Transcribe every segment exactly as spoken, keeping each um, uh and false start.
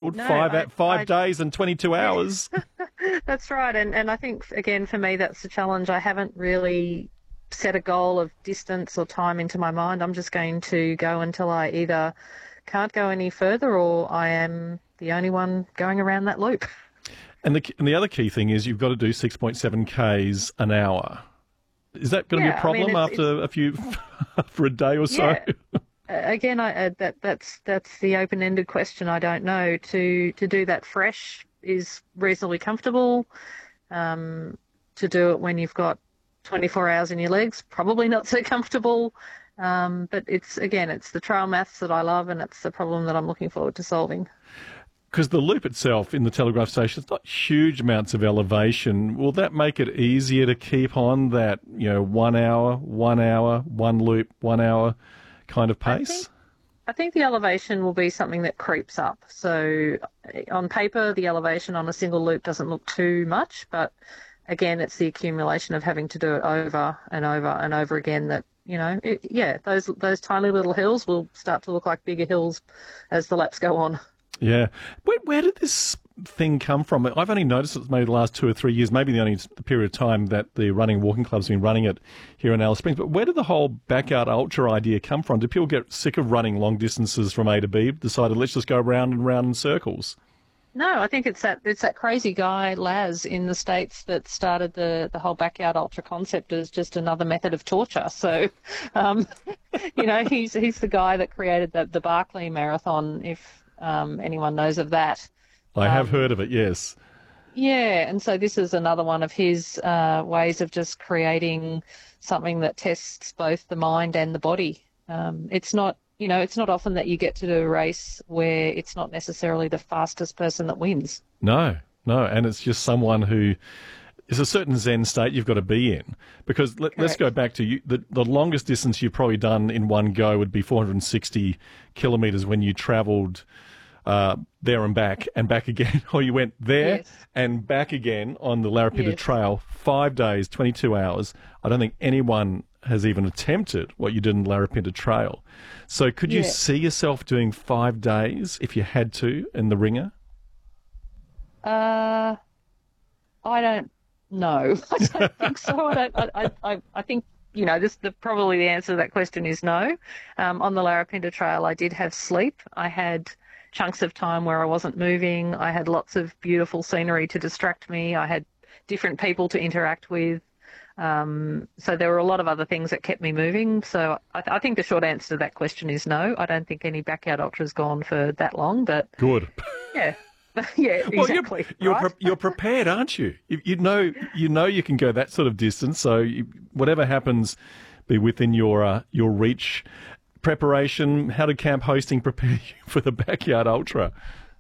travelled no, five I, five I, days and twenty-two hours. That's right. And, and I think, again, for me, that's the challenge. I haven't really set a goal of distance or time into my mind. I'm just going to go until I either can't go any further or I am the only one going around that loop. And the and the other key thing is you've got to do six point seven kays an hour. Is that going to Yeah, be a I mean, problem it's, after a few, for a day or so? Yeah. Uh, Again, I, uh, that that's that's the open-ended question. I don't know. To to do that fresh is reasonably comfortable. Um, to do it when you've got twenty-four hours in your legs, probably not so comfortable. Um, but it's again, it's the trail maths that I love, and it's the problem that I'm looking forward to solving. Because the loop itself in the Telegraph Station, it's not huge amounts of elevation. Will that make it easier to keep on that, you know, one hour, one hour, one loop, one hour kind of pace? I think, I think the elevation will be something that creeps up. So on paper, the elevation on a single loop doesn't look too much, but again, it's the accumulation of having to do it over and over and over again that, you know, it, yeah, those those tiny little hills will start to look like bigger hills as the laps go on. Yeah. Where, where did this thing come from? I've only noticed it's maybe the last two or three years, maybe the only period of time that the running and walking club's been running it here in Alice Springs. But where did the whole Backyard Ultra idea come from? Did people get sick of running long distances from A to B, decided let's just go round and round in circles? No, I think it's that it's that crazy guy Laz in the States that started the, the whole Backyard Ultra concept as just another method of torture. So, um, you know, he's he's the guy that created the the Barkley Marathon. If um, anyone knows of that, I have um, heard of it. Yes. Yeah, and so this is another one of his uh, ways of just creating something that tests both the mind and the body. Um, it's not. You know, it's not often that you get to do a race where it's not necessarily the fastest person that wins. No, no, and it's just someone who is a certain Zen state you've got to be in. Because let, let's go back to you. The, the longest distance you've probably done in one go would be four hundred sixty kilometres when you travelled uh, there and back and back again, or you went there Yes. and back again on the Larapinta Yes. Trail, five days, twenty-two hours. I don't think anyone has even attempted what you did in Larapinta Trail. So could you Yeah. see yourself doing five days if you had to in the ringer? Uh, I don't know. I don't think so. I don't. I, I, I think you know this. The probably the answer to that question is no. Um, on the Larapinta Trail, I did have sleep. I had chunks of time where I wasn't moving. I had lots of beautiful scenery to distract me. I had different people to interact with. Um, so there were a lot of other things that kept me moving. So I, th- I think the short answer to that question is no. I don't think any Backyard Ultra's gone for that long, but Good. yeah, yeah, Well, exactly. you're, you're, right? pre- you're prepared, aren't you? you? You know, you know you can go that sort of distance. So you, whatever happens, be within your uh, your reach. Preparation. How did camp hosting prepare you for the Backyard Ultra?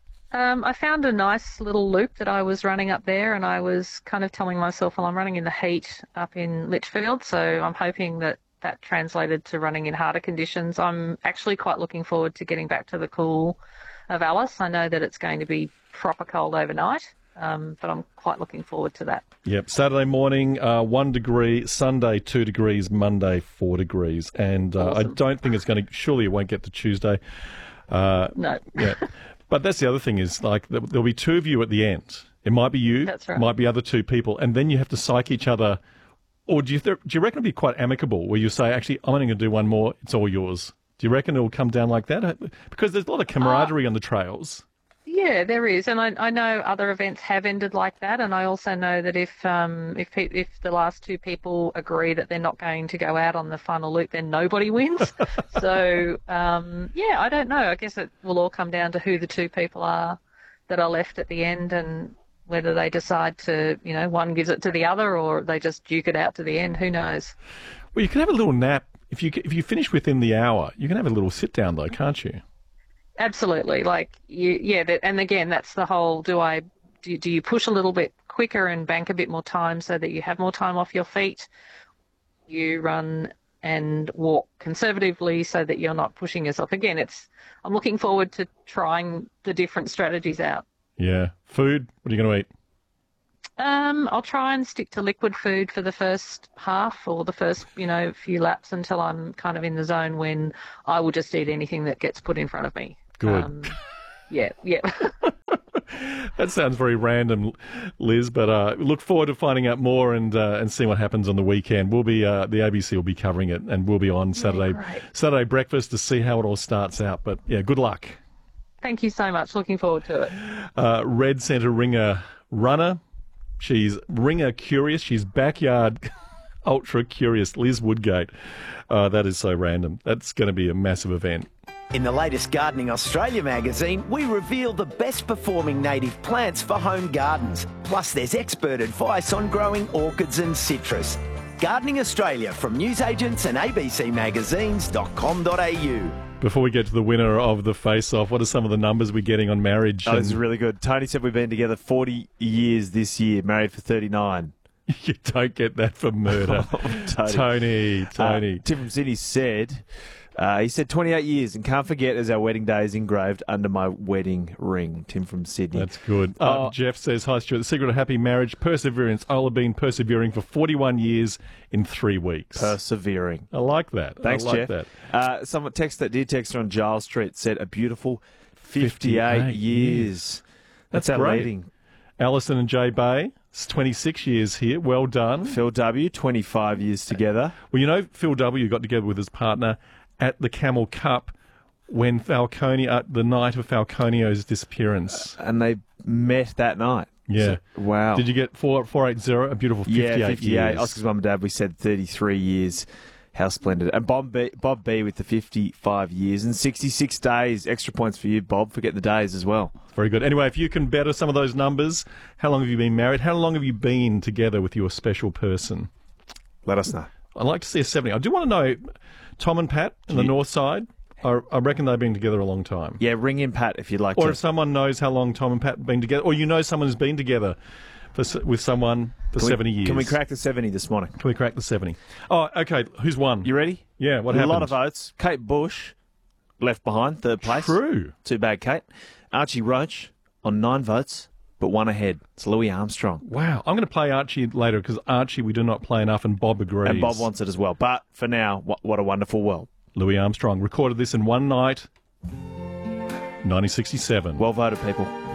Um, I found a nice little loop that I was running up there, and I was kind of telling myself, well, I'm running in the heat up in Litchfield, so I'm hoping that that translated to running in harder conditions. I'm actually quite looking forward to getting back to the cool of Alice. I know that it's going to be proper cold overnight, um, but I'm quite looking forward to that. Yep. Saturday morning, uh, one degree. Sunday, two degrees. Monday, four degrees. And uh, Awesome. I don't think it's going to. Surely it won't get to Tuesday. Uh, No. yeah. But that's the other thing is, like, there- there'll be two of you at the end. It might be you, That's right. might be other two people, and then you have to psych each other. Or do you th- do you reckon it'll be quite amicable, where you say, actually, I'm only going to do one more, it's all yours? Do you reckon it'll come down like that? Because there's a lot of camaraderie on the trails. Yeah, there is, and I, I know other events have ended like that, and I also know that if um if pe- if the last two people agree that they're not going to go out on the final loop, then nobody wins. so um yeah, I don't know. I guess it will all come down to who the two people are that are left at the end, and whether they decide to, you know, one gives it to the other, or they just duke it out to the end. Who knows? Well, you can have a little nap if you if you finish within the hour. You can have a little sit down though, can't you? Absolutely. Like, you, yeah, that, and again, that's the whole, do I, do, do you push a little bit quicker and bank a bit more time so that you have more time off your feet? You run and walk conservatively so that you're not pushing yourself. Again, it's, I'm looking forward to trying the different strategies out. Yeah. Food, what are you going to eat? Um, I'll try and stick to liquid food for the first half or the first, you know, few laps until I'm kind of in the zone when I will just eat anything that gets put in front of me. Good. Um, yeah, yeah. That sounds very random, Liz, but uh, look forward to finding out more and uh, and seeing what happens on the weekend. We'll be uh, the A B C will be covering it, and we'll be on Saturday great. Saturday breakfast to see how it all starts out. But yeah, good luck. Thank you so much. Looking forward to it. Uh, Red Centre ringer runner. She's ringer curious. She's backyard ultra curious. Liz Woodgate. Uh, that is so random. That's going to be a massive event. In the latest Gardening Australia magazine, we reveal the best performing native plants for home gardens. Plus, there's expert advice on growing orchids and citrus. Gardening Australia from newsagents and a b c magazines dot com dot a u. Before we get to the winner of the face-off, what are some of the numbers we're getting on marriage? Oh, this is really good. Tony said we've been together forty years this year, married for thirty-nine. You don't get that for murder. Tony. Tony, Tony. Uh, Tim from Sydney said, uh, he said twenty-eight years and can't forget as our wedding day is engraved under my wedding ring. Tim from Sydney. That's good. Uh, Oh. Jeff says, hi, Stuart. The secret of happy marriage, perseverance. I'll have been persevering for forty-one years in three weeks. Persevering. I like that. Thanks, I like Jeff. that. Uh, someone text that dear texter on Giles Street said a beautiful fifty-eight, fifty-eight years. That's, That's our great. leading. Alison and Jay Bay, it's twenty-six years here. Well done. Phil W, twenty-five years together. Well, you know, Phil W got together with his partner at the Camel Cup when Falconio, uh, the night of Falconio's disappearance. And they met that night. Yeah. So- wow. Did you get four four eight zero? A beautiful fifty-eight, Yeah, fifty-eight. years. Oscar's mum and dad, we said thirty-three years. How splendid. And Bob B, Bob B with the fifty-five years and sixty-six days. Extra points for you, Bob. Forget the days as well. Very good. Anyway, if you can better some of those numbers, how long have you been married? How long have you been together with your special person? Let us know. I'd like to see a seventy. I do want to know Tom and Pat in the you- north side. I, I reckon they've been together a long time. Yeah, ring in Pat if you'd like Or to. if someone knows how long Tom and Pat have been together, or you know someone who's been together for, s- with someone for Can we- seventy years. Can we crack the seventy this morning? Can we crack the seventy? Oh, okay. Who's won? You ready? Yeah, what a happened? lot of votes. Kate Bush left behind, third place. True. Too bad, Kate. Archie Roach on nine votes, but one ahead. It's Louis Armstrong. Wow. I'm going to play Archie later because Archie we do not play enough and Bob agrees. And Bob wants it as well. But for now, what, what a wonderful world. Louis Armstrong recorded this in one night, nineteen sixty-seven. Well voted, people.